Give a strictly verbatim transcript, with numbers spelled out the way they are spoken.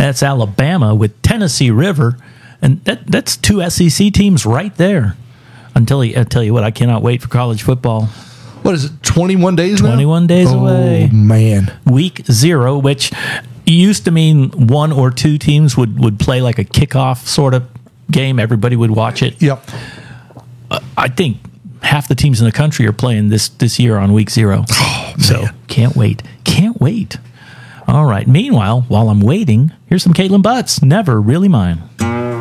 That's Alabama with Tennessee River, and that that's two S E C teams right there. Until he, I tell you what, I cannot wait for college football. What is it, twenty-one days now? twenty-one days oh, away. Oh, man. Week zero, which used to mean one or two teams would, would play like a kickoff sort of game. Everybody would watch it. Yep. Uh, I think half the teams in the country are playing this, this year on week zero. Oh, so man. Can't wait. Can't wait. All right. Meanwhile, while I'm waiting, here's some Caitlin Butts. Never Really Mine.